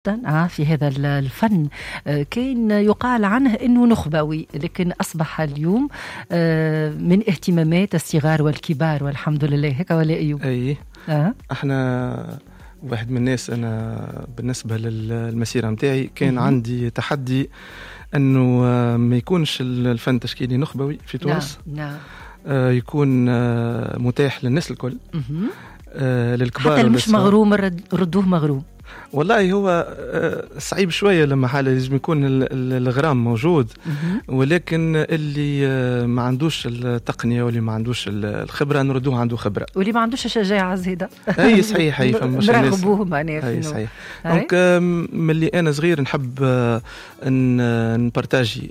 في هذا الفن كان يقال عنه أنه نخبوي، لكن أصبح اليوم من اهتمامات الصغار والكبار، والحمد لله. هيك ولا أيوب؟ أي احنا واحد من الناس، أنا بالنسبة للمسيرة متاعي كان عندي تحدي أنه ما يكونش الفن التشكيلي نخبوي في تونس. نعم. يكون متاح للناس الكل، للكبار حتى مش مغروم ردوه مغروم. والله هو صعيب شوية لما حالة لازم يكون الغرام موجود، ولكن اللي ما عندوش التقنية واللي ما عندوش الخبرة نردوه عنده خبرة، واللي ما عندوش الشجاعة زيادة. أي صحيح. أي فمش نرغبوه معناه. أي صحيح. دونك ملي أنا صغير نحب نبارتاجي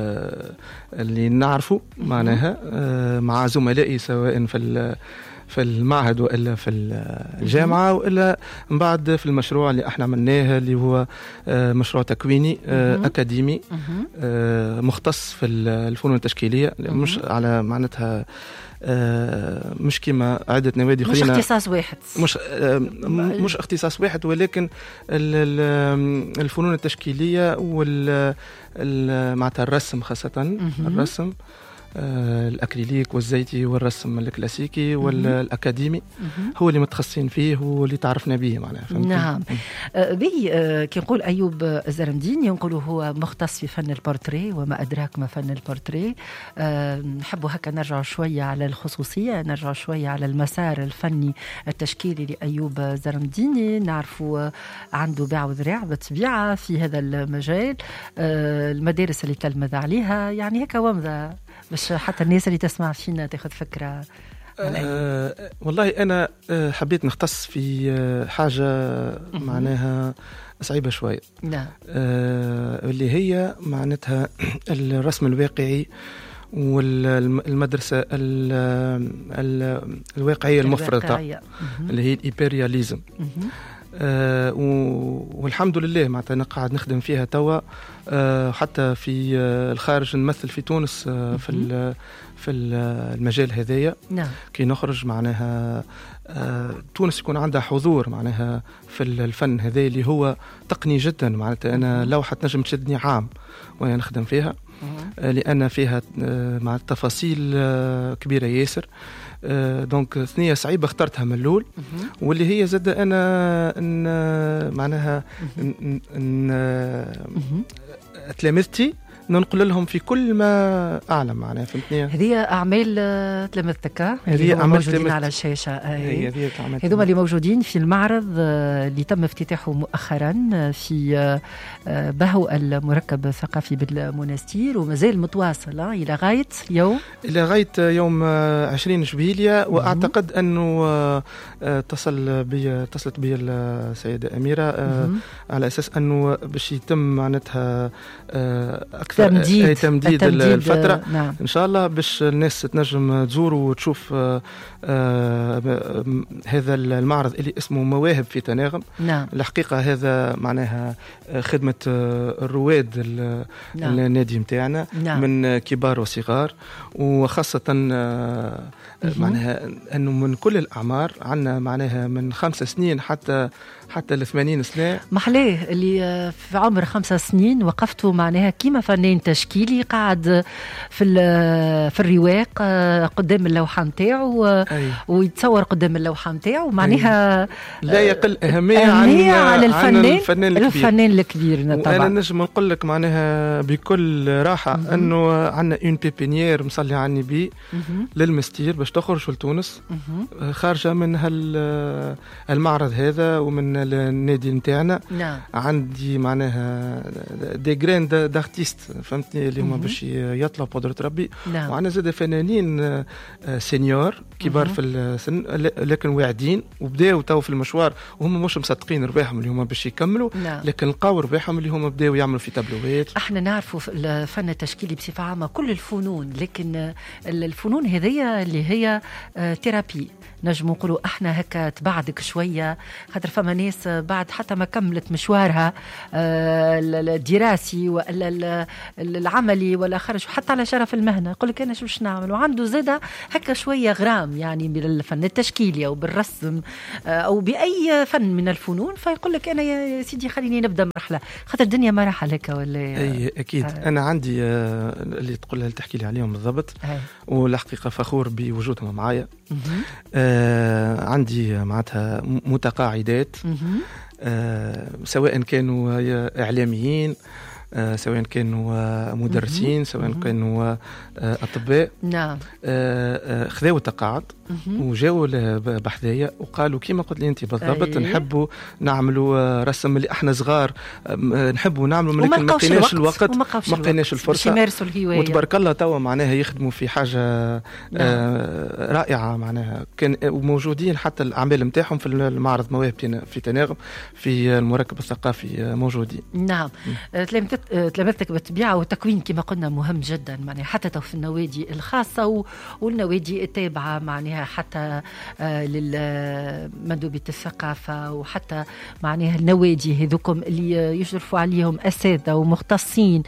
اللي نعرفه معناها مع زملائي، سواء في المعهد وإلا في الجامعة وإلا من بعد في المشروع اللي احنا عملناه، اللي هو مشروع تكويني أكاديمي مختص في الفنون التشكيلية، مش على معناتها مش كما عدة نوادي مش اختصاص واحد، مش اختصاص واحد، ولكن الفنون التشكيلية معناتها الرسم، خاصة الرسم الأكريليك والزيتي والرسم الكلاسيكي والأكاديمي هو اللي متخصصين فيه واللي تعرفنا به معناها. نعم. كي نقول أيوب الزرنديني نقوله هو مختص في فن البورتري، وما أدراك ما فن البورتري. نحبوا هكا نرجع شوية على الخصوصية، نرجع شوية على المسار الفني التشكيلي لأيوب الزرنديني. نعرفوا عنده باع وذراع بطبيعة في هذا المجال، المدارس اللي تلمذ عليها، يعني هكا ومضة باش حتى الناس اللي تسمع فينا تاخذ فكرة. والله أنا حبيت نختص في حاجة معناها صعيبة شوية. نعم. اللي هي معناتها الرسم الواقعي والمدرسة الواقعية المفرطة اللي هي الإيبرياليزم. والحمد لله معناتها أنا قاعد نخدم فيها توا، حتى في الخارج نمثل في تونس في المجال هذايا. نعم. كي نخرج معناها تونس يكون عندها حضور معناها في الفن هذا اللي هو تقني جدا. معناتها أنا لوحة نجم تشدني عام وأنا نخدم فيها، لأن فيها مع التفاصيل كبيرة ياسر. دونك ثنية صعيبة اخترتها من الأول، واللي هي زاد أنا معناها تلامذتي ننقل لهم في كل ما أعلم معناها. فهمتني؟ هذه أعمال تلامذتك اللي موجودين على الشاشة. هذوما اللي موجودين في المعرض اللي تم افتتاحه مؤخرا في بهو المركب الثقافي بالمنستير، ومازال متواصل إلى غاية يوم 20 جبيلية. وأعتقد أنه اتصلت بي السيدة أميرة على أساس أنه باش يتم معناتها أكثر تمديد الفترة. نعم. إن شاء الله باش الناس تنجم تزور وتشوف هذا المعرض اللي اسمه مواهب في تناغم. نعم. الحقيقة هذا معناها خدمة الرواد النادي متاعنا. نعم. من كبار وصغار، وخاصة معناها أنه من كل الأعمار، عنا معناها من 5 سنين حتى ل 80 سنة. محلاه اللي في عمر 5 سنين وقفتوا معناها كيما فنان تشكيلي قاعد في الرواق قدام اللوحة متاعه ويتصور قدام اللوحة متاعه، معناها لا يقل أهمية عن الفنان الكبير. وأنا نجم نقول لك معناها بكل راحة أنه عنا اون بيبينيير مصلي عني بي للمستير باش تخرج لتونس، خارجة من المعرض هذا ومن النادي نتاعنا. نعم. عندي معناها دي جرين دارتيست، فهمتني، اللي هما باش يطلعوا بقدرة ربي. نعم. وعندنا زاد فنانين سينيور كبار في السن، لكن واعدين وبداوا تو في المشوار وهم مش مصدقين رباحهم اللي هما باش يكملوا. نعم. لكن لقاو رباحهم اللي هما بداوا يعملوا في تابلوهات. احنا نعرفوا الفن التشكيلي بصفة عامة كل الفنون، لكن الفنون هذه اللي هي ثيرابي نجم نقولوا احنا هكا تبعدك شوية، خاطر فما الناس بعد حتى ما كملت مشوارها الدراسي ولا العملي ولا خرج حتى على شرف المهنة، يقول لك أنا شو باش نعمل، وعنده زادة هكا شوية غرام يعني بالفن التشكيلي أو بالرسم أو بأي فن من الفنون، فيقول لك أنا يا سيدي خليني نبدأ مرحلة، خاطر الدنيا ما راح لك ولا أي أكيد. أنا عندي اللي تقولها تحكي لي عليهم بالضبط، والحقيقة فخور بوجودهم معايا. عندي معناتها متقاعدات، سواء كانوا إعلاميين، سواء كانوا مدرسين، سواء كانوا أطباء. نعم. خذوا التقاعد وجاوا بحذايا وقالوا كيما قلت لي أنت بالضبط، نحبوا نعملوا رسم اللي احنا صغار نحبوا نعملوا، ولكن ما لقيناش الوقت، ما لقيناش الفرصة، وتبارك الله توا معناها يخدموا في حاجة رائعة، معناها كان موجودين حتى الأعمال نتاعهم في المعرض مواهب في تناغم في المركب الثقافي موجودين. نعم. تلامذتك بالطبيعة والتكوين كما قلنا مهم جدا، معناها حتى في النوادي الخاصة والنوادي التابعة معناها حتى للمندوبية الثقافة، وحتى معناها النوادي هذوكم اللي يشرفوا عليهم أساتذة ومختصين.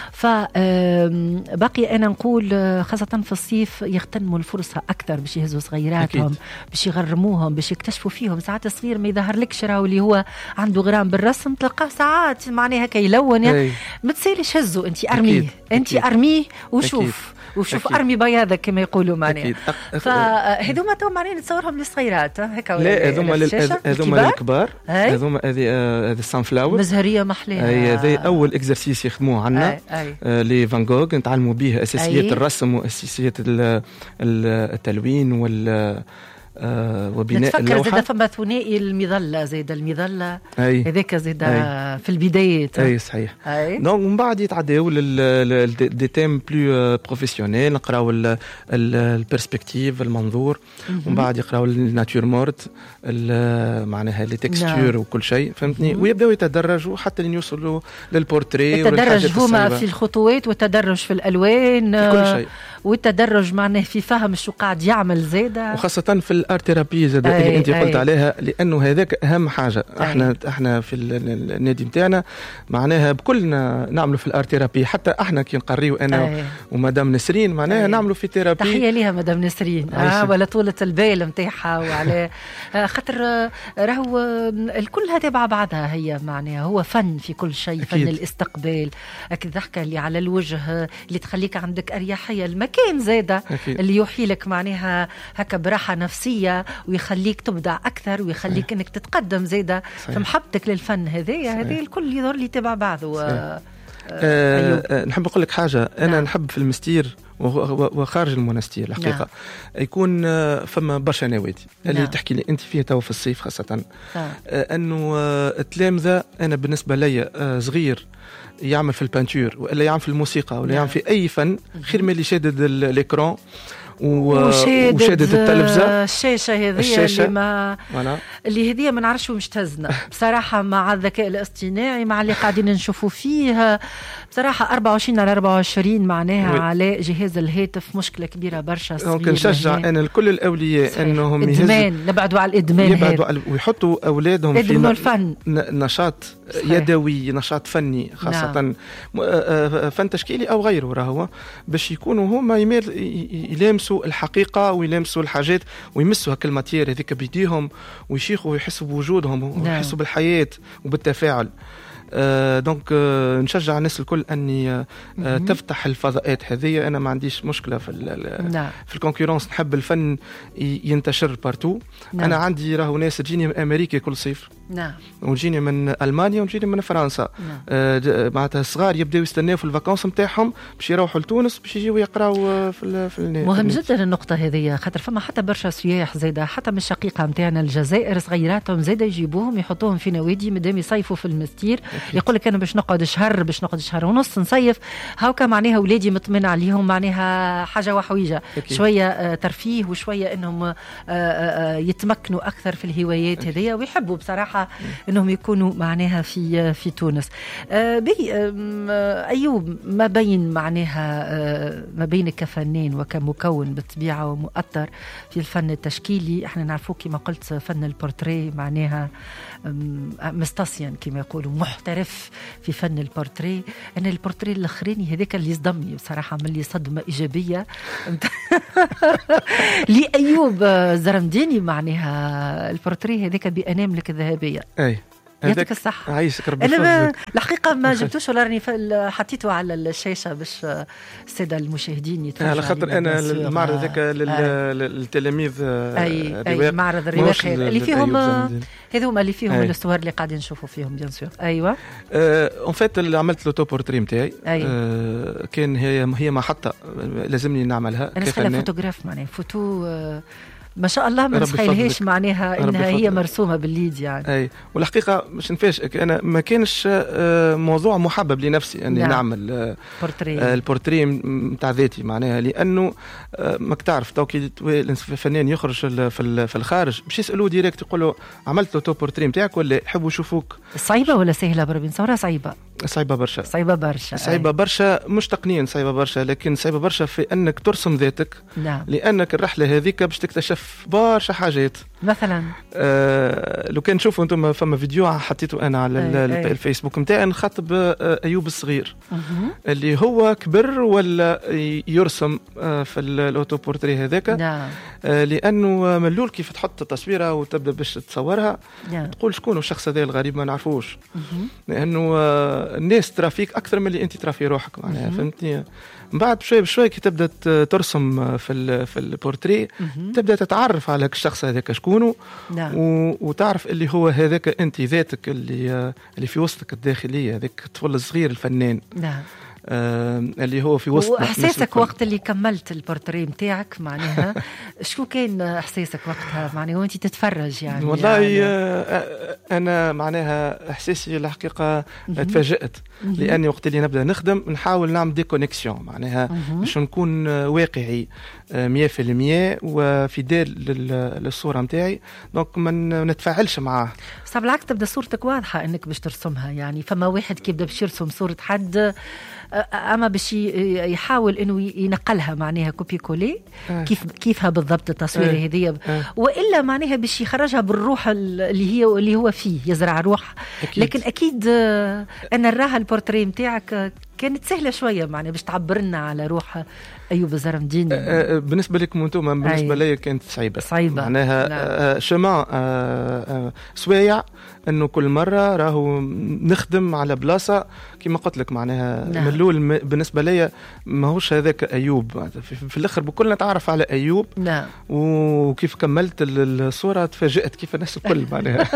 فبقي أنا نقول خاصة في الصيف يغتنموا الفرصة أكثر باش يهزوا صغيراتهم، باش يغرموهم، باش يكتشفوا فيهم. ساعات الصغير ما يظهر لكش راهو اللي هو عنده غرام بالرسم، تلقاه ساعات معناها كيلون يعني ما تسالش هزه، انت ارميه، انت ارميه وشوف ارمي بياضك كما يقولوا معناها. فهذوما تو معناها نتصورهم للصغيرات هكا، لا هذوما للكبار، هذوما هذه السان فلاور مزهريه محليه. هذا اول اكزرسيس يخدموه عندنا لي فان جوغ، نتعلموا به اساسيات الرسم واساسيات التلوين وبناء اللوحة. زيدا فما ثنائي المظلة، زيدا المظلة هذاك زيدا في البدايات. أي صحيح. دونك من بعد يتعداو دي تيم بلو بروفيسيونيل، نقراو البرسبكتيف المنظور، ومن بعد يقراو الناتور مورت معناها لي تكستور وكل شيء، فهمتني، ويبداو يتدرجوا حتى لين يوصلوا للبورتري. التدرج هما في الخطوات، والتدرج في الألوان، في كل شيء، والتدرج معناه في فهم شو قاعد يعمل زيدا، وخاصة في الارت ثيرابي زيدا اللي انت قلت عليها، لانه هذاك اهم حاجة. احنا في النادي نتاعنا معناها بكلنا نعملوا في الارت ثيرابي، حتى احنا كي نقريو انا ومدام نسرين معناها نعملوا في ثيرابي. تحية ليها مدام نسرين ولا طولة البال نتاعها، وعلى خاطر راهو الكل تابعة بعضها، هي معناها هو فن في كل شيء. أكيد. فن الاستقبال، الضحكة اللي على الوجه اللي تخليك عندك أريحية، المكان زادة اللي يوحي لك معناها هكا براحة نفسية، ويخليك تبدع أكثر، ويخليك أنك تتقدم زادة في محبتك للفن. هذه الكل يظهر لي تبع بعضه. نحب أقول لك حاجة، أنا نحب في المستير وخارج المنستير الحقيقة يكون فما برشا نوادي اللي تحكي لي أنت فيها تو في الصيف خاصة، أنه التلامذة أنا بالنسبة لي صغير يعمل في البانتور ولا يعمل في الموسيقى ولا يعمل في أي فن، خير من اللي شادد الإكران وشادت التلفزة، الشاشة هذه اللي هذه ما نعرفش مش تهزنا بصراحة مع الذكاء الاصطناعي، مع اللي قاعدين نشوفوا فيه بصراحة 24/24 معناها على جهاز الهاتف مشكلة كبيرة برشا. ممكن نشجع أنا لكل الأولياء أنهم نبعدوا على الإدمان، ويحطوا أولادهم في الفن، نشاط يدوي، نشاط فني خاصة فن تشكيلي أو غيره، راهو باش يكونوا هما يلامسوا الحقيقة ويلامسوا الحاجات ويمسوا هاك الماتير هذيك بيديهم، ويشيخوا ويحسوا بوجودهم ويحسوا بالحياة وبالتفاعل. دونك نشجع الناس الكل أني تفتح الفضاءات هذه. أنا ما عنديش مشكلة في الكونكورنس، نحب الفن ينتشر بارتو. أنا عندي راهو ناس تجيني من أمريكا كل صيف، وتجيني من ألمانيا وتجيني من فرنسا، معناتها الصغار يبداو يستناو في الفاكونس نتاعهم باش يروحوا لتونس باش يجيو يقراو في النادي. مهم جدا النقطة هذه، خاطر فما حتى برشا سياح زايدة حتى من الشقيقة نتاعنا الجزائر، صغيراتهم زايدة يجيبوهم يحطوهم في نوادي مدام يصيفوا في المستير يقول لك انا باش نقعد شهر ونص نصيف هاكا معناها ولادي مطمن عليهم معناها حاجه وحويجه شويه ترفيه وشويه انهم يتمكنوا اكثر في الهوايات هذيا ويحبوا بصراحه انهم يكونوا معناها في تونس. ايوب ما بين معناها ما بين كفنان وكمكون بالطبيعه ومؤثر في الفن التشكيلي، احنا نعرفوه كما قلت فن البورتري معناها مستسين كما يقولوا محترف في فن البورتري. انا البورتري الاخراني هذاك اللي صدمني بصراحه من اللي صدمه ايجابيه لايوب زرمديني معناها البورتري هذاك باناملك الذهبيه. اي يعطيك الصحة. عايشك ربي أنا الحقيقة ما جبتوش ولا راني حطيته على الشاشة باش السادة المشاهدين يتفرجوا على خاطر أنا المعرض هذاك للتلاميذ أي معرض الرواق اللي فيهم هذوما اللي فيهم الصور اللي قاعدين نشوفوا فيهم بيان سور. أيوة اون فيت اللي عملت لوتو بورتري نتاعي كان هي محطة لازمني نعملها. أنا سخلها فوتوغراف معناها فوتو ما شاء الله ما نتخيلهاش معناها انها هي مرسومه باليد يعني. اي والحقيقه مش نفاجئك انا ما كانش موضوع محبب لنفسي اني نعمل البورتري نتاع ذاتي معناها لانه ماك تعرف توكي الفنان يخرج في الخارج باش يسالوه ديريكت يقولوا عملت لوتو بورتري نتاعك ولا يحبوا يشوفوك. صعيبه ولا سهله بربي نصورها؟ صعيبه برشا مش تقنيا صعيبه برشا لكن صعيبه برشا في انك ترسم ذاتك. نعم. لانك الرحله هذيك باش تكتشف برشا حاجات مثلا لو كان تشوفوا انتم فما فيديو حطيته انا على الفيسبوك نتاعي نخاطب ايوب الصغير اللي هو كبر ولا يرسم في الاوتو بورتري هذاك. نعم. لانه ملول كيف تحط تصويره وتبدا باش تصورها تقول شكون الشخص هذا الغريب ما نعرفوش لانه الناس ترى فيك اكثر من اللي انت ترى في روحك معناها فهمتني. من بعد بشوي بشوي كي تبدا ترسم في البورتري تبدا تتعرف على الشخص هذاك شكونه. نعم. وتعرف اللي هو هذاك انت ذاتك اللي في وسطك الداخليه هذاك الطفل الصغير الفنان. نعم. اللي هو في وسط واحساسك وقت اللي كملت البورتري نتاعك معناها شو كان احساسك وقتها معناها وانت تتفرج يعني؟ والله انا معناها احساسي الحقيقه تفاجأت لاني وقت اللي نبدا نخدم نحاول نعمل ديكونيكسيون معناها باش نكون واقعي 100% وفيدال للصوره نتاعي دونك ما نتفاعلش معاه. بس بالعكس تبدا صورتك واضحه انك باش ترسمها يعني. فما واحد كي يبدا باش يرسم صوره حد اما باش يحاول انه ينقلها معناها كوبي كولي كيفها بالضبط التصوير هذه والا معناها باش يخرجها بالروح اللي هو فيه يزرع روح. لكن اكيد انا نراها البورتري نتاعك كانت سهله شويه معناها باش تعبرنا على روح ايوب زرمدين. بالنسبه لكم انتم بالنسبه لي كانت صعيبه معناها شما سوايع انه كل مره راهو نخدم على بلاصه كما قلت لك معناها ملول بالنسبه لي ماهوش هذاك ايوب في الاخر بكل نتعرف على ايوب. نعم. وكيف كملت الصوره تفاجأت كيف الناس الكل معناها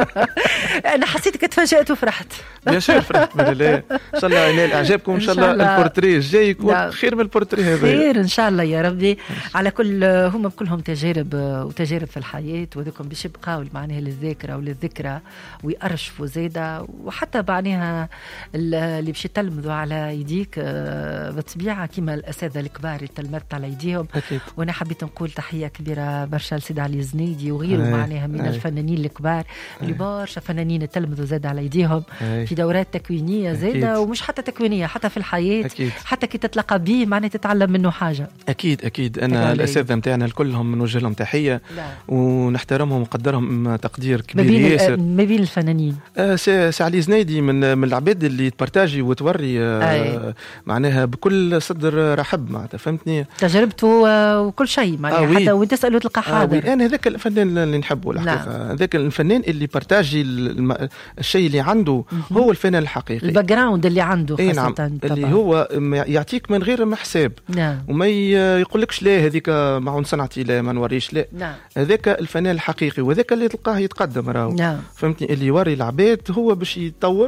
انا حسيتك تفاجأت وفرحت. يا شيخ فرحت بالله ان شاء الله ينال اعجابكم ان شاء الله البورتري الجاي يكون خير من البورتري هذا. خير ان شاء الله يا ربي. على كل هم كلهم تجارب في الحياه وذكم باش يبقاو معناها للذاكره وللذكرى ويأرشفوا زيادة وحتى معناها اللي باش يتلمذوا على يديك بالطبيعه كما الاساتذه الكبار اللي تلمذت على يديهم. وانا حبيت نقول تحيه كبيره برشا لسيد علي زنيدي وغيره معناها من الفنانين الكبار اللي برشا فنانين تلمذوا زاد على يديهم في دورات تكوينيه زاده ومش حتى تكوينيه حتى في الحياه حتى كي تتلقى به معناها تتعلم منه حاجه. اكيد انا الاساتذه نتاعنا الكلهم نوجه لهم تحيه ونحترمهم ونقدرهم تقدير كبير ياسر. ما بين الفنانين سي علي زنيدي من العباد اللي تبارتاجي وتوري معناها بكل صدر رحب معناتها فهمتني تجربته وكل شيء معناها حتى وانت تسأله تلقى حاضر. انا هذاك الفنان اللي نحبه الحقيقه هذاك الفنان اللي بارتاجي الشيء اللي عنده هو الفنان الحقيقي الباك جراوند اللي عنده خاصه. نعم. اللي هو يعطيك من غير ما حساب. نعم. وما يقولكش لا هذيك معون صنعتي لا ما نوريش لا. نعم. هذاك الفنان الحقيقي وذاك اللي تلقاه يتقدم راهو. نعم. فهمتني اللي يوري العباد هو باش يتطور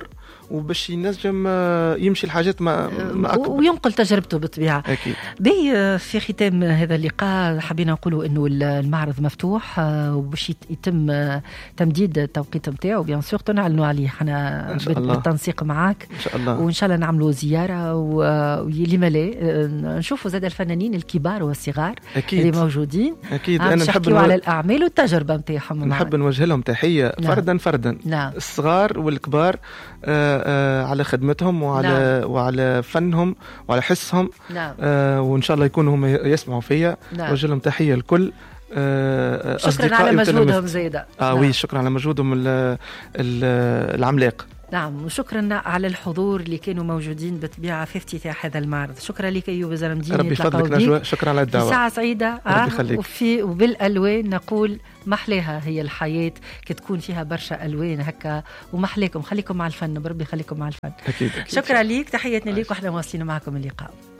وباش ينجم يمشي الحاجات ما أكبر وينقل تجربته بالطبيعة. أكيد. في ختام هذا اللقاء حبينا نقولوا إنه المعرض مفتوح وباش يتم تمديد التوقيت نتاعو بيان سور تنعلنوا عليه احنا بالتنسيق معاك إن شاء الله، وإن شاء الله نعملوا زيارة ولما لا نشوفوا زاد الفنانين الكبار والصغار اللي موجودين. أكيد. أنا نحب على الأعمال والتجربة نتاعهم، نحب نوجه لهم تحية فردا الصغار والكبار على خدمتهم وعلى فنهم وعلى حسهم. وإن شاء الله يكونوا هم يسمعوا فيا. وجه لهم تحية الكل. شكرا على مجهودهم زيادة. وي شكرا على مجهودهم العملاق. نعم، وشكرا على الحضور اللي كانوا موجودين بالطبيعة في افتتاح هذا المعرض. شكرا لك أيوب زرمدين. ربي يفضلك نجوى، شكرا على الدعوة. ساعة سعيدة. وبالألوان نقول محلاها هي الحياة كي تكون فيها برشا ألوان هكا ومحلاكم. خليكم مع الفن، بربي خليكم مع الفن. أكيد. شكرا ليك، تحياتنا ليك، واحنا واصلين معكم اللقاء.